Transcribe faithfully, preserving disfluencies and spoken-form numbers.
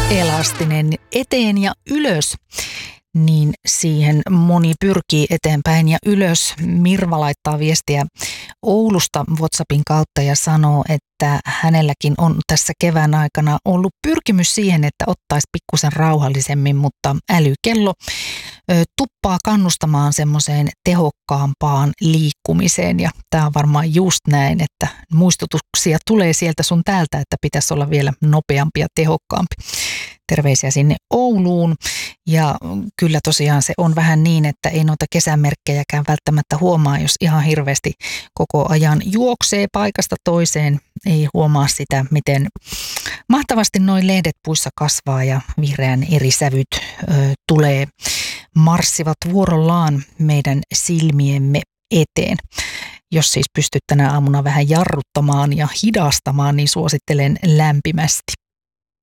elastinen eteen ja ylös, niin siihen moni pyrkii eteenpäin ja ylös. Mirva laittaa viestiä Oulusta WhatsAppin kautta ja sanoo, että hänelläkin on tässä kevään aikana ollut pyrkimys siihen, että ottaisi pikkusen rauhallisemmin, mutta älykello ö, tuppaa kannustamaan semmoiseen tehokkaampaan liikkumiseen. Ja tämä on varmaan just näin, että muistutuksia tulee sieltä sun täältä, että pitäisi olla vielä nopeampi ja tehokkaampi. Terveisiä sinne Ouluun. Ja kyllä tosiaan se on vähän niin, että ei noita kesämerkkejäkään välttämättä huomaa, jos ihan hirveästi koko ajan juoksee paikasta toiseen. Ei huomaa sitä, miten mahtavasti noin lehdet puissa kasvaa ja vihreän eri sävyt ö, tulee, marssivat vuorollaan meidän silmiemme eteen. Jos siis pystyt tänä aamuna vähän jarruttamaan ja hidastamaan, niin suosittelen lämpimästi.